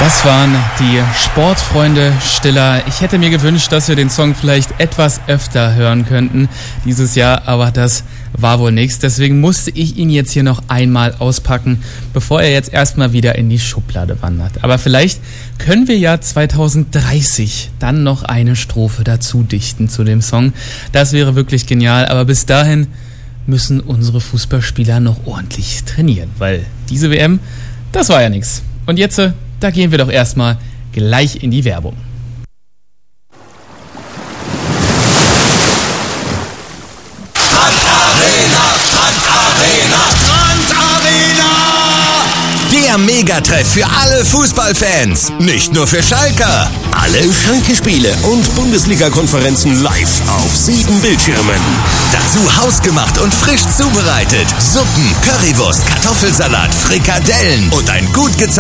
Das waren die Sportfreunde Stiller. Ich hätte mir gewünscht, dass wir den Song vielleicht etwas öfter hören könnten dieses Jahr, aber das war wohl nichts. Deswegen musste ich ihn jetzt hier noch einmal auspacken, bevor er jetzt erstmal wieder in die Schublade wandert. Aber vielleicht können wir ja 2030 dann noch eine Strophe dazu dichten zu dem Song. Das wäre wirklich genial, aber bis dahin müssen unsere Fußballspieler noch ordentlich trainieren, weil diese WM, das war ja nichts. Und jetzt, da gehen wir doch erstmal gleich in die Werbung. Der Megatreff für alle Fußballfans, nicht nur für Schalker. Alle Schalke-Spiele und Bundesliga-Konferenzen live auf 7 Bildschirmen. Dazu hausgemacht und frisch zubereitet. Suppen, Currywurst, Kartoffelsalat, Frikadellen und ein gut gezahltes